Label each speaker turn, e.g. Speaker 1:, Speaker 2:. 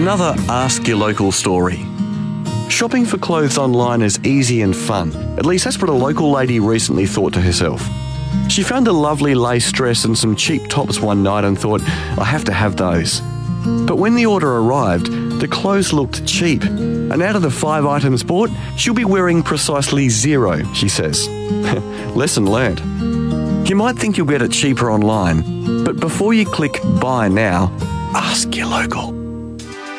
Speaker 1: Another Ask Your Local story. Shopping for clothes online is easy and fun. At least that's what a local lady recently thought to herself. She found a lovely lace dress and some cheap tops one night and thought, I have to have those. But when the order arrived, the clothes looked cheap. And out of the 5 items bought, she'll be wearing precisely 0, she says. Lesson learned. You might think you'll get it cheaper online, but before you click buy now, ask your local.